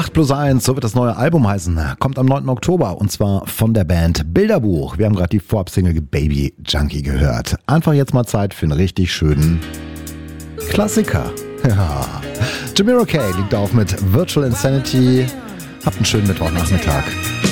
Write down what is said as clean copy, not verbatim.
8+1, so wird das neue Album heißen, kommt am 9. Oktober und zwar von der Band Bilderbuch. Wir haben gerade die Vorab-Single Baby Junkie gehört. Einfach jetzt mal Zeit für einen richtig schönen Klassiker. Ja. Jamiro Kay liegt auf mit Virtual Insanity. Habt einen schönen Mittwochnachmittag.